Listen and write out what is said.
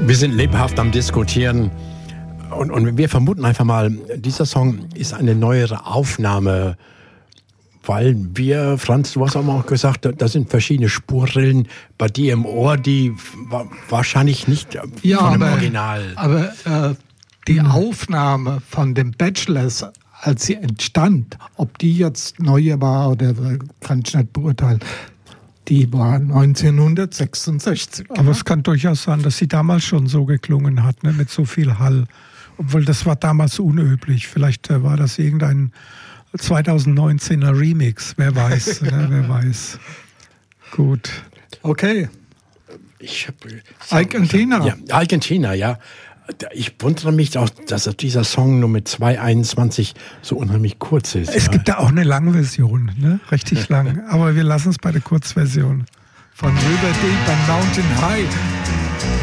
Wir sind lebhaft am Diskutieren und wir vermuten einfach mal, dieser Song ist eine neuere Aufnahme, weil wir, Franz, du hast auch mal gesagt, da sind verschiedene Spurrillen bei dir im Ohr, die wahrscheinlich nicht von dem Original. Aber die Aufnahme von den Bachelors, als sie entstand, ob die jetzt neue war oder kann ich nicht beurteilen, die war 1966. Aber es kann durchaus sein, dass sie damals schon so geklungen hat, ne, mit so viel Hall. Obwohl das war damals unüblich. Vielleicht war das irgendein 2019er Remix. Wer weiß, ne, wer weiß. Gut. Okay. Argentina. Ja, Argentina, ja. Ich wundere mich auch, dass dieser Song nur mit 2,21 so unheimlich kurz ist. Es gibt da auch eine Langversion, ne? Richtig lang. Aber wir lassen es bei der Kurzversion. Von River Deep and Mountain High.